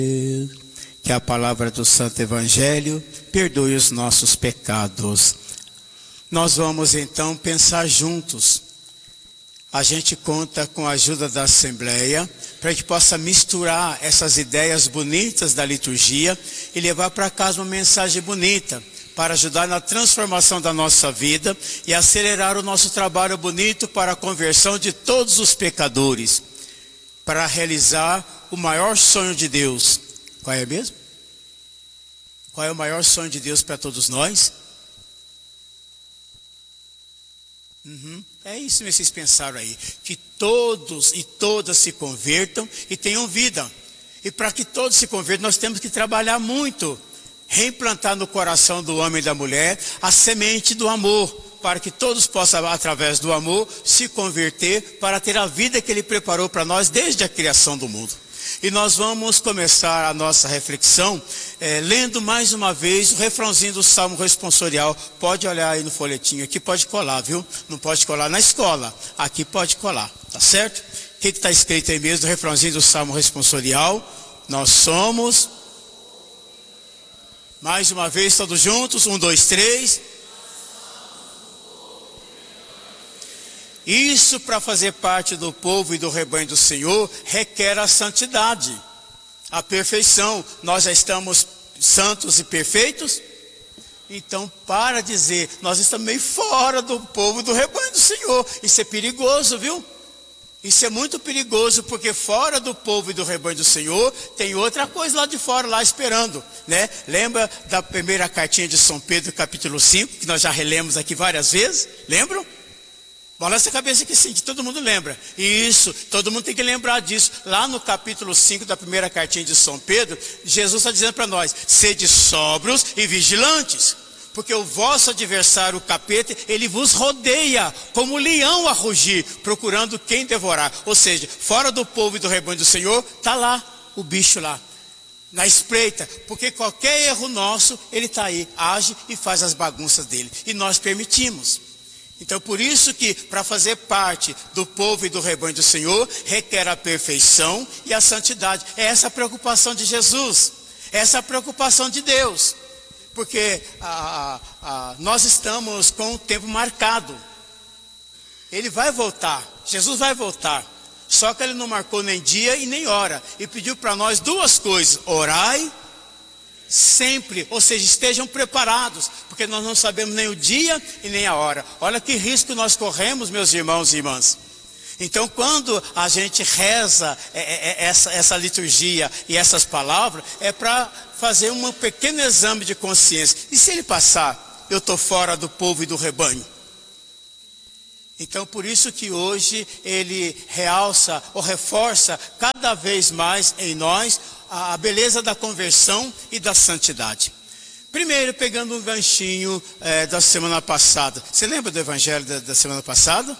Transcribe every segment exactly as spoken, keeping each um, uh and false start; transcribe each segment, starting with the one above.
Que a palavra do Santo Evangelho perdoe os nossos pecados. Nós vamos então pensar juntos. A gente conta com a ajuda da Assembleia para que possa misturar essas ideias bonitas da liturgia e levar para casa uma mensagem bonita para ajudar na transformação da nossa vida e acelerar o nosso trabalho bonito para a conversão de todos os pecadores, para realizar o maior sonho de Deus. Qual é mesmo? Qual é o maior sonho de Deus para todos nós? Uhum. É isso que vocês pensaram aí, que todos e todas se convertam e tenham vida. E para que todos se convertam, nós temos que trabalhar muito, reimplantar no coração do homem e da mulher a semente do amor, para que todos possam, através do amor, se converter para ter a vida que Ele preparou para nós desde a criação do mundo. E nós vamos começar a nossa reflexão é, lendo mais uma vez o refrãozinho do Salmo Responsorial. Pode olhar aí no folhetinho, aqui pode colar, viu? Não pode colar na escola, aqui pode colar, tá certo? O que está escrito aí mesmo do refrãozinho do Salmo Responsorial? Nós somos, mais uma vez todos juntos, um, dois, três. Isso, para fazer parte do povo e do rebanho do Senhor, requer a santidade, a perfeição. Nós já estamos santos e perfeitos? Então, para dizer, nós estamos meio fora do povo e do rebanho do Senhor. Isso é perigoso, viu? Isso é muito perigoso, porque fora do povo e do rebanho do Senhor, tem outra coisa lá de fora, lá esperando, né? Lembra da primeira cartinha de São Pedro, capítulo cinco, que nós já relemos aqui várias vezes? Lembram? Balança a cabeça que sim, que todo mundo lembra. Isso, todo mundo tem que lembrar disso. Lá no capítulo cinco da primeira cartinha de São Pedro, Jesus está dizendo para nós: sede sóbrios e vigilantes, porque o vosso adversário, o capeta, ele vos rodeia como leão a rugir, procurando quem devorar. Ou seja, fora do povo e do rebanho do Senhor, está lá o bicho lá, na espreita, porque qualquer erro nosso, ele está aí, age e faz as bagunças dele, e nós permitimos. Então, por isso que, para fazer parte do povo e do rebanho do Senhor, requer a perfeição e a santidade. É essa a preocupação de Jesus, é essa a preocupação de Deus, porque a, a, nós estamos com o tempo marcado. Ele vai voltar, Jesus vai voltar, só que Ele não marcou nem dia e nem hora, e pediu para nós duas coisas: orai sempre, ou seja, estejam preparados, porque nós não sabemos nem o dia e nem a hora. Olha que risco nós corremos, meus irmãos e irmãs. Então, quando a gente reza essa, essa liturgia e essas palavras, é para fazer um pequeno exame de consciência. E se ele passar, eu estou fora do povo e do rebanho? Então, por isso que hoje ele realça ou reforça cada vez mais em nós a beleza da conversão e da santidade. Primeiro, pegando um ganchinho é, da semana passada. Você lembra do evangelho da, da semana passada?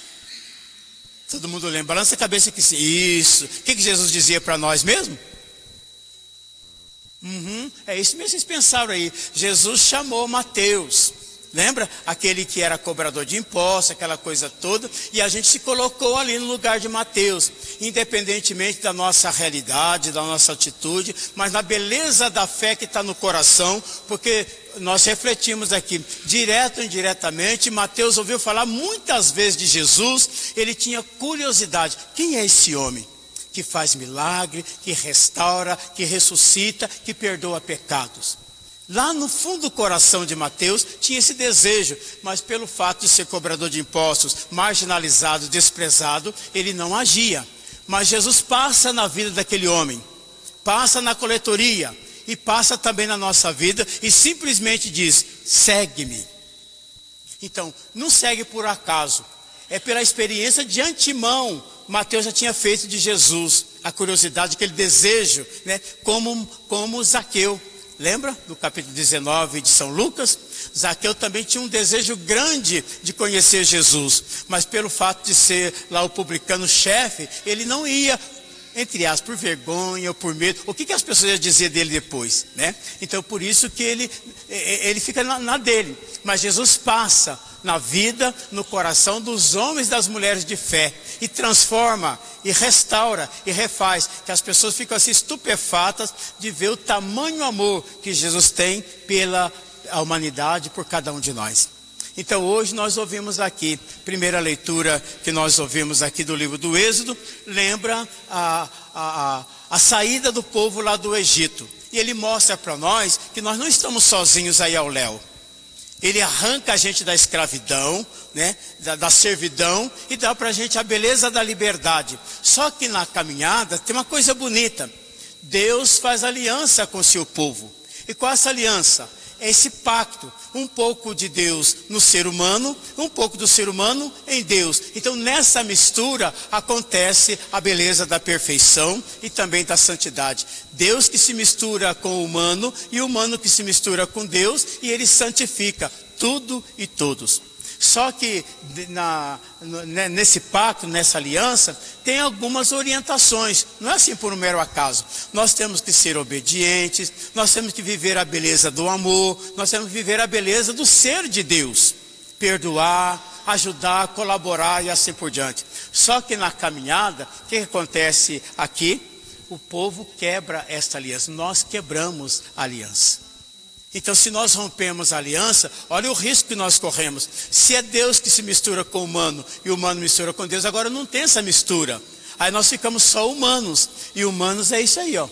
Todo mundo lembra? Balança a cabeça que sim. Isso. O que, que Jesus dizia para nós mesmo? Uhum, é isso mesmo que vocês pensaram aí. Jesus chamou Mateus. Lembra? Aquele que era cobrador de impostos, aquela coisa toda, e a gente se colocou ali no lugar de Mateus, independentemente da nossa realidade, da nossa atitude, mas na beleza da fé que está no coração, porque nós refletimos aqui, direto ou indiretamente, Mateus ouviu falar muitas vezes de Jesus, ele tinha curiosidade: quem é esse homem que faz milagre, que restaura, que ressuscita, que perdoa pecados? Lá no fundo do coração de Mateus tinha esse desejo, mas pelo fato de ser cobrador de impostos, marginalizado, desprezado, ele não agia. Mas Jesus passa na vida daquele homem, passa na coletoria e passa também na nossa vida e simplesmente diz: segue-me. Então, não segue por acaso, é pela experiência de antemão. Mateus já tinha feito de Jesus a curiosidade, aquele desejo, né? como, como Zaqueu. Lembra do capítulo dezenove de São Lucas? Zaqueu também tinha um desejo grande de conhecer Jesus, mas pelo fato de ser lá o publicano chefe, ele não ia, entre aspas, por vergonha ou por medo. O que, que as pessoas iam dizer dele depois, né? Então, por isso que ele, ele fica na, na dele. Mas Jesus passa na vida, no coração dos homens e das mulheres de fé, e transforma, e restaura, e refaz, que as pessoas ficam assim estupefatas de ver o tamanho amor que Jesus tem pela humanidade, por cada um de nós. Então hoje nós ouvimos aqui, primeira leitura que nós ouvimos aqui do livro do Êxodo, lembra a, a, a, a saída do povo lá do Egito. E ele mostra para nós que nós não estamos sozinhos aí ao léu. Ele arranca a gente da escravidão, né, da, da servidão, e dá para a gente a beleza da liberdade. Só que na caminhada tem uma coisa bonita. Deus faz aliança com o seu povo. E qual é essa aliança? É esse pacto, um pouco de Deus no ser humano, um pouco do ser humano em Deus. Então nessa mistura acontece a beleza da perfeição e também da santidade. Deus que se mistura com o humano e o humano que se mistura com Deus, e ele santifica tudo e todos. Só que na, nesse pacto, nessa aliança, tem algumas orientações. Não é assim por um mero acaso. Nós temos que ser obedientes, nós temos que viver a beleza do amor, nós temos que viver a beleza do ser de Deus. Perdoar, ajudar, colaborar e assim por diante. Só que na caminhada, o que acontece aqui? O povo quebra esta aliança, nós quebramos a aliança. Então se nós rompemos a aliança, olha o risco que nós corremos. Se é Deus que se mistura com o humano e o humano mistura com Deus, agora não tem essa mistura. Aí nós ficamos só humanos. E humanos é isso aí, ó.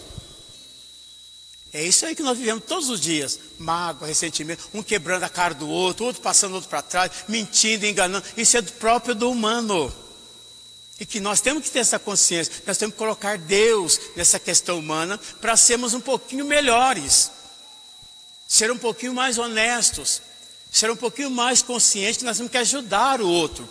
É isso aí que nós vivemos todos os dias. Mágoa, ressentimento, um quebrando a cara do outro, outro passando o outro para trás, mentindo, enganando. Isso é do próprio do humano. E que nós temos que ter essa consciência. Nós temos que colocar Deus nessa questão humana para sermos um pouquinho melhores. Ser um pouquinho mais honestos, ser um pouquinho mais conscientes que nós temos que ajudar o outro.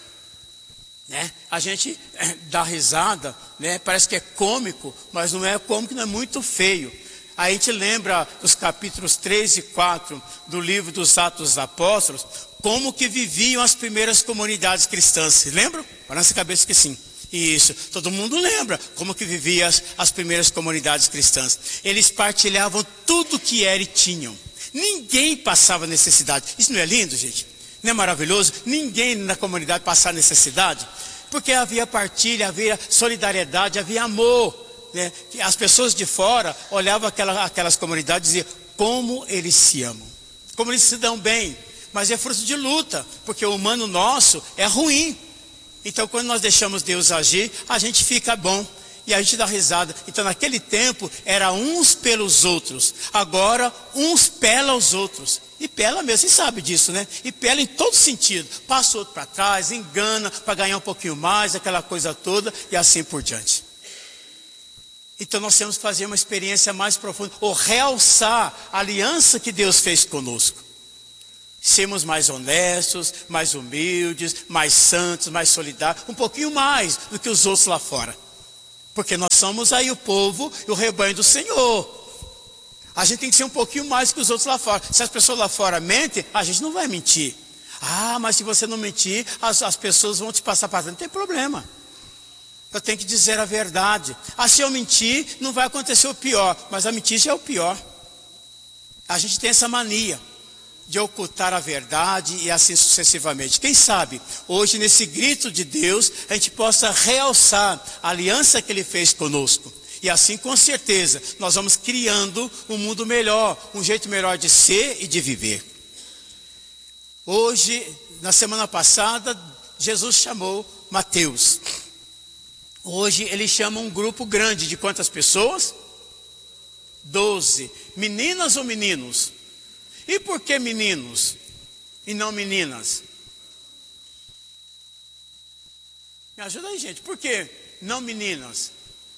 Né? A gente é, dá risada, né? Parece que é cômico, mas não é cômico, não é muito feio. Aí a gente lembra dos capítulos três e quatro do livro dos Atos dos Apóstolos, como que viviam as primeiras comunidades cristãs. Vocês lembram? Parece a cabeça que sim. Isso, todo mundo lembra como que viviam as, as primeiras comunidades cristãs. Eles partilhavam tudo que era e tinham. Ninguém passava necessidade. Isso não é lindo, gente? Não é maravilhoso? Ninguém na comunidade passava necessidade. Porque havia partilha, havia solidariedade, havia amor. Né? As pessoas de fora olhavam aquela, aquelas comunidades e diziam como eles se amam. Como eles se dão bem. Mas é fruto de luta, porque o humano nosso é ruim. Então quando nós deixamos Deus agir, a gente fica bom e a gente dá risada. Então naquele tempo era uns pelos outros, agora uns pela os outros. E pela mesmo, você sabe disso, né? E pela em todo sentido, passa o outro para trás, engana para ganhar um pouquinho mais, aquela coisa toda e assim por diante. Então nós temos que fazer uma experiência mais profunda, ou realçar a aliança que Deus fez conosco. Sermos mais honestos, mais humildes, mais santos, mais solidários, um pouquinho mais do que os outros lá fora. Porque nós somos aí o povo e o rebanho do Senhor. A gente tem que ser um pouquinho mais que os outros lá fora. Se as pessoas lá fora mentem, a gente não vai mentir. Ah, mas se você não mentir, as, as pessoas vão te passar para trás. Não tem problema. Eu tenho que dizer a verdade. Ah, se eu mentir, não vai acontecer o pior. Mas a mentira já é o pior. A gente tem essa mania de ocultar a verdade e assim sucessivamente. Quem sabe, hoje nesse grito de Deus, a gente possa realçar a aliança que Ele fez conosco. E assim, com certeza, nós vamos criando um mundo melhor, um jeito melhor de ser e de viver. Hoje, na semana passada, Jesus chamou Mateus. Hoje Ele chama um grupo grande de quantas pessoas? Doze. Meninas ou meninos? E por que meninos e não meninas? Me ajuda aí, gente. Por que não meninas?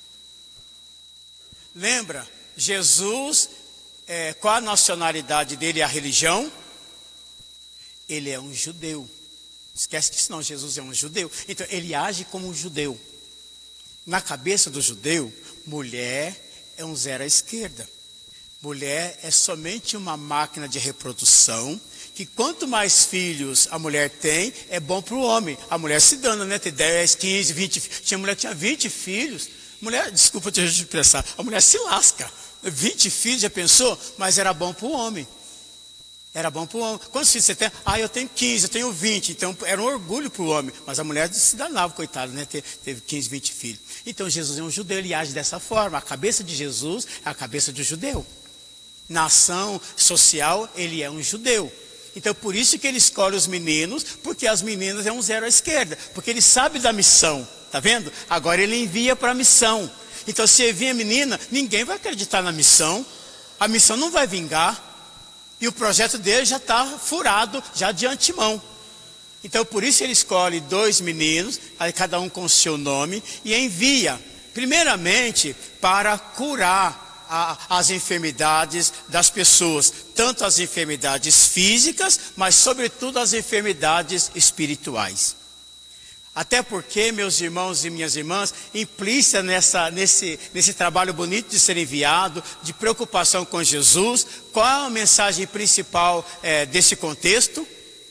Lembra, Jesus, é, qual a nacionalidade dele e a religião? Ele é um judeu. Esquece disso não, Jesus é um judeu. Então ele age como um judeu. Na cabeça do judeu, mulher é um zero à esquerda. Mulher é somente uma máquina de reprodução, que quanto mais filhos a mulher tem, é bom para o homem. A mulher se dana, né? Tem dez, quinze, vinte, tinha mulher que tinha vinte filhos. Mulher, desculpa te expressar, a mulher se lasca. vinte filhos, já pensou? Mas era bom para o homem. Era bom para o homem. Quantos filhos você tem? Ah, eu tenho quinze, eu tenho vinte. Então era um orgulho para o homem. Mas a mulher se danava, coitada, né? Teve, teve quinze, vinte filhos. Então Jesus é um judeu, ele age dessa forma. A cabeça de Jesus é a cabeça de um judeu. Na ação social, ele é um judeu. Então por isso que ele escolhe os meninos, porque as meninas é um zero à esquerda. Porque ele sabe da missão, tá vendo? Agora ele envia para a missão. Então se envia a menina, ninguém vai acreditar na missão. A missão não vai vingar. E o projeto dele já está furado, já de antemão. Então por isso ele escolhe dois meninos, aí cada um com o seu nome, e envia, primeiramente, para curar a, as enfermidades das pessoas. Tanto as enfermidades físicas, mas sobretudo as enfermidades espirituais. Até porque, meus irmãos e minhas irmãs, implícita nessa, nesse, nesse trabalho bonito de ser enviado, de preocupação com Jesus, qual é a mensagem principal é, desse contexto?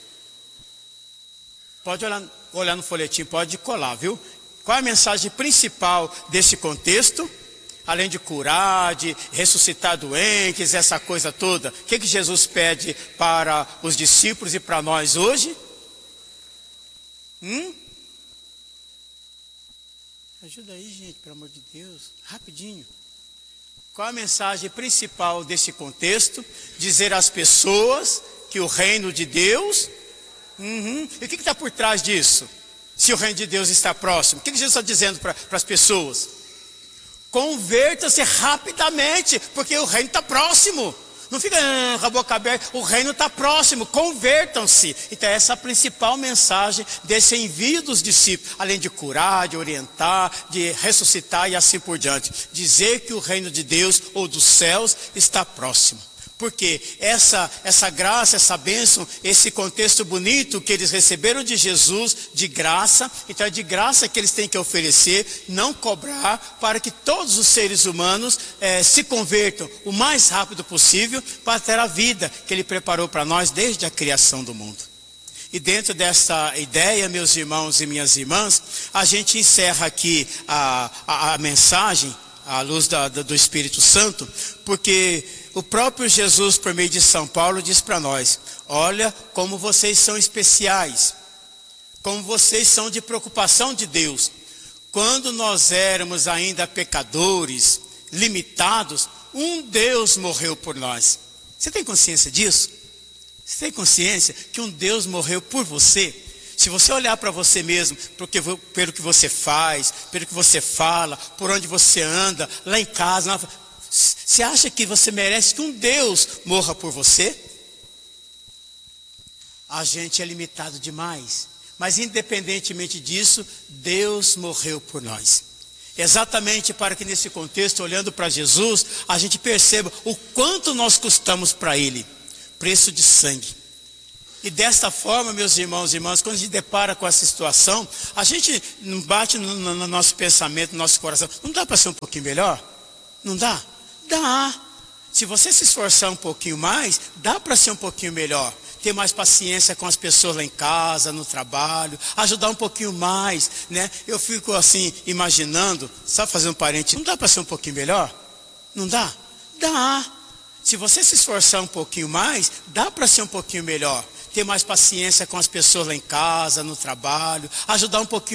Pode olhar, olhar no folhetim, pode colar, viu? Qual é a mensagem principal desse contexto? Além de curar, de ressuscitar doentes, essa coisa toda. O que, que Jesus pede para os discípulos e para nós hoje? Hum? Ajuda aí, gente, pelo amor de Deus, rapidinho. Qual a mensagem principal desse contexto? Dizer às pessoas que o reino de Deus... Uhum, e o que está por trás disso? Se o reino de Deus está próximo. O que, que Jesus está dizendo para as pessoas? Converta-se rapidamente, porque o reino está próximo. Não fica com a boca aberta, o reino está próximo, convertam-se. Então essa é a principal mensagem desse envio dos discípulos. Além de curar, de orientar, de ressuscitar e assim por diante. Dizer que o reino de Deus ou dos céus está próximo. Porque essa, essa graça, essa bênção, esse contexto bonito que eles receberam de Jesus, de graça, então é de graça que eles têm que oferecer, não cobrar, para que todos os seres humanos eh, se convertam o mais rápido possível para ter a vida que Ele preparou para nós desde a criação do mundo. E dentro dessa ideia, meus irmãos e minhas irmãs, a gente encerra aqui a, a, a mensagem, à luz da, da, do Espírito Santo, porque o próprio Jesus, por meio de São Paulo, diz para nós: olha como vocês são especiais, como vocês são de preocupação de Deus. Quando nós éramos ainda pecadores, limitados, um Deus morreu por nós. Você tem consciência disso? Você tem consciência que um Deus morreu por você? Se você olhar para você mesmo, porque, pelo que você faz, pelo que você fala, por onde você anda, lá em casa, lá, você acha que você merece que um Deus morra por você? A gente é limitado demais. Mas independentemente disso, Deus morreu por nós. Exatamente para que nesse contexto, olhando para Jesus, a gente perceba o quanto nós custamos para Ele. Preço de sangue. E desta forma, meus irmãos e irmãs, quando a gente depara com essa situação, a gente não bate no, no, no nosso pensamento, no nosso coração. Não dá para ser um pouquinho melhor? Não dá? Dá. Se você se esforçar um pouquinho mais, dá para ser um pouquinho melhor. Ter mais paciência com as pessoas lá em casa, no trabalho, ajudar um pouquinho mais, né? Eu fico assim, imaginando, só fazer um parente, não dá para ser um pouquinho melhor? Não dá? Dá. Se você se esforçar um pouquinho mais, dá para ser um pouquinho melhor. Ter mais paciência com as pessoas lá em casa, no trabalho, ajudar um pouquinho